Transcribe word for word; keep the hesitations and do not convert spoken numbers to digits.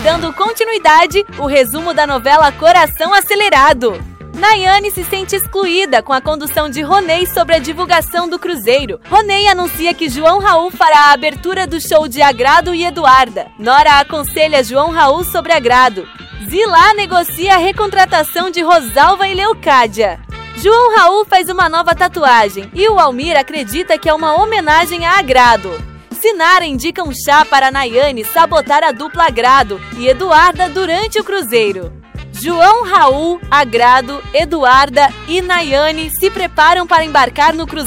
dando continuidade, o resumo da novela Coração Acelerado. Nayane se sente excluída com a condução de Ronei sobre a divulgação do Cruzeiro. Ronei anuncia que João Raul fará a abertura do show de Agrado e Eduarda. Nora aconselha João Raul sobre Agrado. Zilá negocia a recontratação de Rosalva e Leocádia. João Raul faz uma nova tatuagem e o Almir acredita que é uma homenagem a Agrado. Sinara indica um chá para Nayane sabotar a dupla Agrado e Eduarda durante o Cruzeiro. João Raul, Agrado, Eduarda e Nayane se preparam para embarcar no Cruzeiro.